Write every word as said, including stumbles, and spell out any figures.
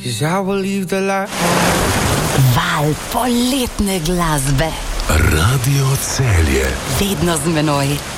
'cause I will leave the light on. Val poletne glasbe. Radio Celje. Vedno z menoj.